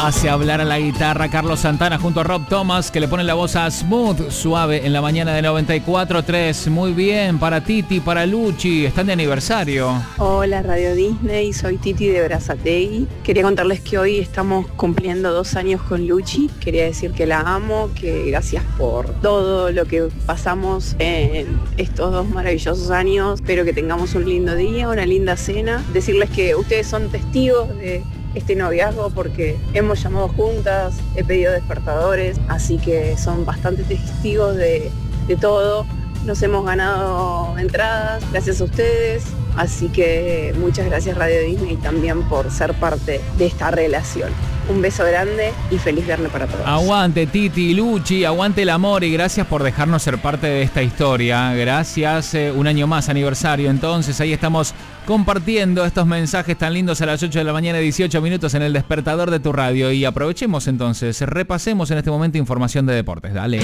Hace hablar a la guitarra Carlos Santana junto a Rob Thomas, que le pone la voz a Smooth, suave, en la mañana de 94.3. Muy bien, para Titi, para Luchi, están de aniversario. Hola Radio Disney, soy Titi de Berazategui. Quería contarles que hoy estamos cumpliendo 2 años con Luchi. Quería decir que la amo, que gracias por todo lo que pasamos en estos 2 maravillosos años. Espero que tengamos un lindo día, una linda cena. Decirles que ustedes son testigos de este noviazgo porque hemos llamado juntas, he pedido despertadores, así que son bastante testigos de todo. Nos hemos ganado entradas gracias a ustedes, así que muchas gracias Radio Disney también por ser parte de esta relación. Un beso grande y feliz viernes para todos. Aguante Titi, Luchi, aguante el amor y gracias por dejarnos ser parte de esta historia. Gracias, un año más, aniversario. Entonces ahí estamos compartiendo estos mensajes tan lindos a las 8 de la mañana, 18 minutos en el despertador de tu radio. Y aprovechemos entonces, repasemos en este momento información de deportes. Dale.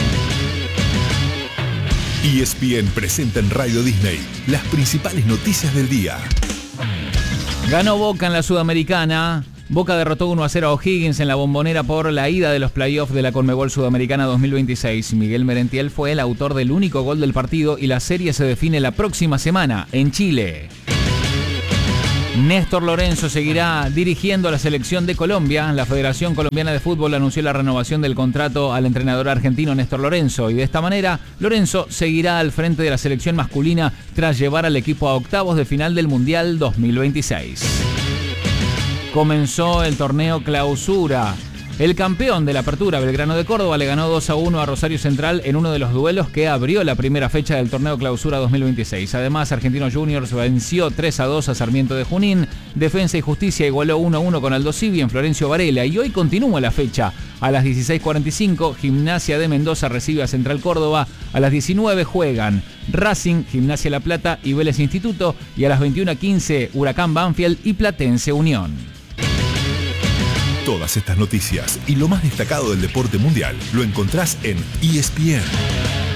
ESPN presenta en Radio Disney las principales noticias del día. Ganó Boca en la Sudamericana. Boca derrotó 1-0 a O'Higgins en la Bombonera por la ida de los playoffs de la Conmebol Sudamericana 2026. Miguel Merentiel fue el autor del único gol del partido y la serie se define la próxima semana en Chile. Néstor Lorenzo seguirá dirigiendo a la selección de Colombia. La Federación Colombiana de Fútbol anunció la renovación del contrato al entrenador argentino Néstor Lorenzo y de esta manera Lorenzo seguirá al frente de la selección masculina tras llevar al equipo a octavos de final del Mundial 2026. Comenzó el torneo Clausura. El campeón de la Apertura, Belgrano de Córdoba, le ganó 2-1 a Rosario Central en uno de los duelos que abrió la primera fecha del torneo Clausura 2026. Además, Argentinos Juniors venció 3-2 a Sarmiento de Junín. Defensa y Justicia igualó 1-1 con Aldo Civi en Florencio Varela. Y hoy continúa la fecha. A las 16:45, Gimnasia de Mendoza recibe a Central Córdoba. A las 19 juegan Racing, Gimnasia La Plata y Vélez Instituto. Y a las 21:15, Huracán Banfield y Platense Unión. Todas estas noticias y lo más destacado del deporte mundial lo encontrás en ESPN.